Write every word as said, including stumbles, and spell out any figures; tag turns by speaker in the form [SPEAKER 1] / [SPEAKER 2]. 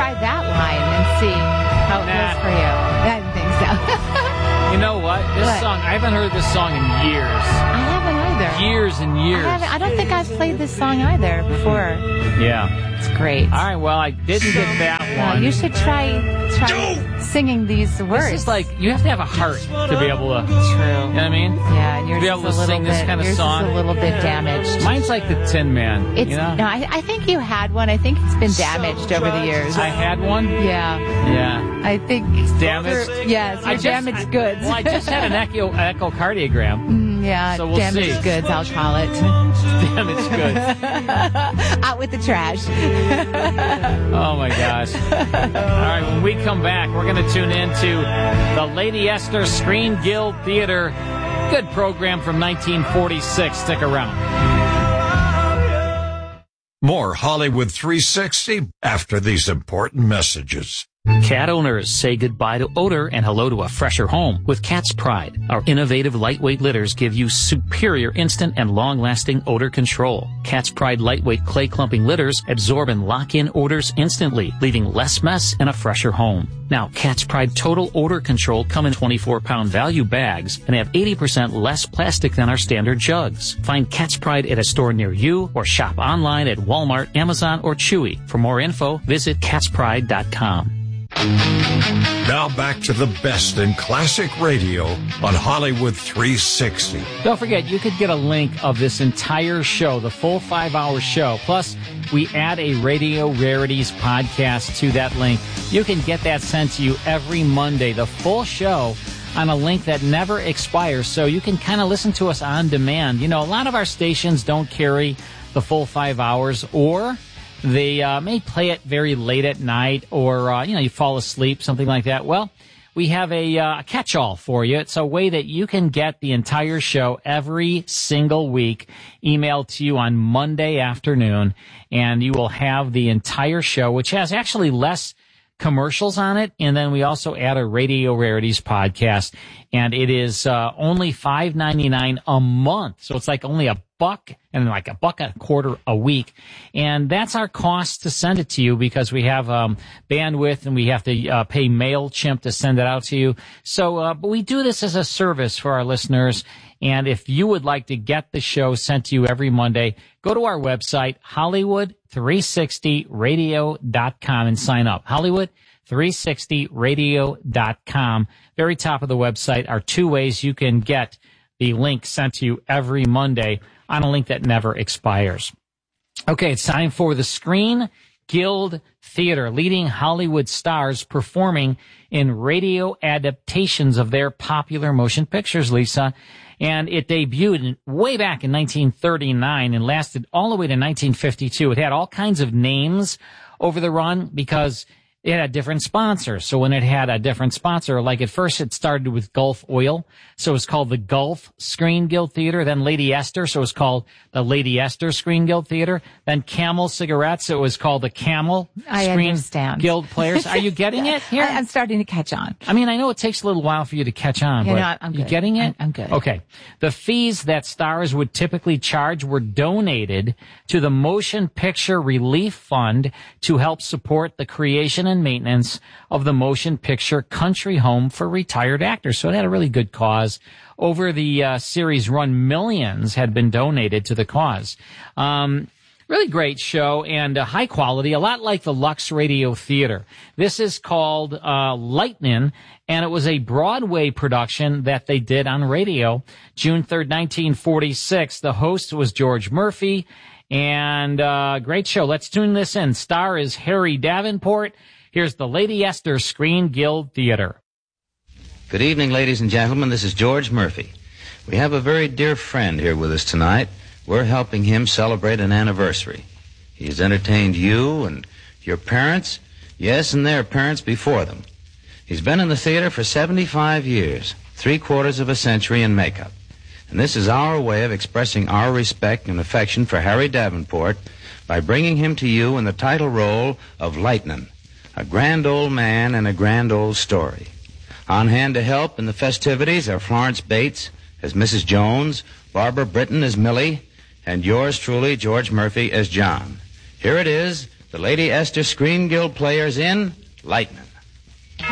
[SPEAKER 1] try that line and see how it
[SPEAKER 2] Nah.
[SPEAKER 1] goes for you. I didn't think so.
[SPEAKER 2] You know what? This
[SPEAKER 1] What?
[SPEAKER 2] song, I haven't heard this song in years.
[SPEAKER 1] I haven't either.
[SPEAKER 2] Years and years.
[SPEAKER 1] I, haven't, I don't think I've played this song either before.
[SPEAKER 2] Yeah.
[SPEAKER 1] It's great.
[SPEAKER 2] All right, well, I didn't get that
[SPEAKER 1] Uh,
[SPEAKER 2] one.
[SPEAKER 1] you should try try singing these words.
[SPEAKER 2] This is like, you have to have a heart to be able to,
[SPEAKER 1] True.
[SPEAKER 2] you know what I mean?
[SPEAKER 1] Yeah, and yours
[SPEAKER 2] Be
[SPEAKER 1] is
[SPEAKER 2] able
[SPEAKER 1] a
[SPEAKER 2] to
[SPEAKER 1] little
[SPEAKER 2] sing
[SPEAKER 1] bit,
[SPEAKER 2] this kind of
[SPEAKER 1] yours
[SPEAKER 2] song.
[SPEAKER 1] is a little bit damaged.
[SPEAKER 2] Mine's like the Tin Man,
[SPEAKER 1] It's
[SPEAKER 2] you know?
[SPEAKER 1] no, I, I think you had one. I think it's been damaged over the years.
[SPEAKER 2] I had one?
[SPEAKER 1] Yeah,
[SPEAKER 2] Yeah.
[SPEAKER 1] I think
[SPEAKER 2] Damaged?
[SPEAKER 1] Yes, your
[SPEAKER 2] I just-
[SPEAKER 1] damaged
[SPEAKER 2] I-
[SPEAKER 1] goods.
[SPEAKER 2] Well, I just had an echo, echocardiogram.
[SPEAKER 1] Mm, yeah,
[SPEAKER 2] So we'll
[SPEAKER 1] damaged
[SPEAKER 2] see.
[SPEAKER 1] goods. I'll call it.
[SPEAKER 2] Damaged goods.
[SPEAKER 1] Out with the trash.
[SPEAKER 2] Oh, my gosh. All right, when we come back, we're going to tune into the Lady Esther Screen Guild Theater. Good program from nineteen forty-six. Stick around.
[SPEAKER 3] More Hollywood three sixty after these important messages.
[SPEAKER 4] Cat owners say goodbye to odor and hello to a fresher home with Cat's Pride. Our innovative lightweight litters give you superior instant and long-lasting odor control. Cat's Pride lightweight clay clumping litters absorb and lock in odors instantly, leaving less mess and a fresher home. Now, Cat's Pride Total Odor Control come in twenty-four pound value bags and have eighty percent less plastic than our standard jugs. Find Cat's Pride at a store near you or shop online at Walmart, Amazon, or Chewy. For more info, visit cats pride dot com.
[SPEAKER 3] Now back to the best in classic radio on Hollywood three sixty.
[SPEAKER 2] Don't forget, you could get a link of this entire show, the full five-hour show. Plus, we add a Radio Rarities podcast to that link. You can get that sent to you every Monday, the full show, on a link that never expires, so you can kind of listen to us on demand. You know, a lot of our stations don't carry the full five hours, or they uh, may play it very late at night, or, uh, you know, you fall asleep, something like that. Well, we have a uh, catch-all for you. It's a way that you can get the entire show every single week emailed to you on Monday afternoon, and you will have the entire show, which has actually less commercials on it, and then we also add a Radio Rarities podcast, and it is uh, only five ninety-nine a month, so it's like only a buck and like a buck and a quarter a week, and that's our cost to send it to you because we have um, bandwidth and we have to uh, pay MailChimp to send it out to you. So, uh, but we do this as a service for our listeners. And if you would like to get the show sent to you every Monday, go to our website, Hollywood three sixty radio dot com, and sign up. Hollywood three sixty radio dot com. Very top of the website are two ways you can get the link sent to you every Monday on a link that never expires. Okay, it's time for the Screen Guild Theater, leading Hollywood stars performing in radio adaptations of their popular motion pictures, Lisa. And it debuted way back in nineteen thirty-nine and lasted all the way to nineteen fifty-two. It had all kinds of names over the run because it had different sponsors. So when it had a different sponsor, like at first it started with Gulf Oil, so it was called the Gulf Screen Guild Theater. Then Lady Esther, so it was called the Lady Esther Screen Guild Theater. Then Camel Cigarettes, so it was called the Camel
[SPEAKER 1] I
[SPEAKER 2] Screen
[SPEAKER 1] understand.
[SPEAKER 2] Guild Players. Are you getting it here?
[SPEAKER 1] I, I'm starting to catch on.
[SPEAKER 2] I mean, I know it takes a little while for you to catch on,
[SPEAKER 1] You
[SPEAKER 2] but
[SPEAKER 1] know, I'm
[SPEAKER 2] you
[SPEAKER 1] good.
[SPEAKER 2] getting it?
[SPEAKER 1] I'm- I'm good.
[SPEAKER 2] Okay. The fees that stars would typically charge were donated to the Motion Picture Relief Fund to help support the creation and maintenance of the Motion Picture Country Home for Retired Actors. So it had a really good cause. Over the uh, series run, millions had been donated to the cause. Um, Really great show and uh, high quality, a lot like the Lux Radio Theater. This is called uh, Lightnin', and it was a Broadway production that they did on radio. June third, nineteen forty-six. The host was George Murphy, and uh, great show. Let's tune this in. Star is Harry Davenport. Here's the Lady Esther Screen Guild Theater.
[SPEAKER 5] Good evening, ladies and gentlemen. This is George Murphy. We have a very dear friend here with us tonight. We're helping him celebrate an anniversary. He's entertained you and your parents, yes, and their parents before them. He's been in the theater for seventy-five years, three quarters of a century in makeup. And this is our way of expressing our respect and affection for Harry Davenport by bringing him to you in the title role of Lightnin', a grand old man and a grand old story. On hand to help in the festivities are Florence Bates as Missus Jones, Barbara Britton as Millie, and yours truly, George Murphy, as John. Here it is, The Lady Esther Screen Guild players in Lightning.